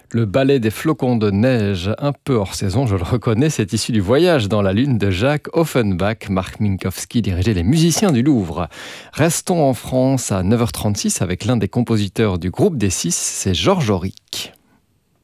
Le ballet des flocons de neige, un peu hors saison, je le reconnais, c'est issu du Voyage dans la Lune de Jacques Offenbach. Marc Minkowski dirigeait les musiciens du Louvre. Restons en France à 9h36 avec l'un des compositeurs du groupe des Six, c'est Georges Auric.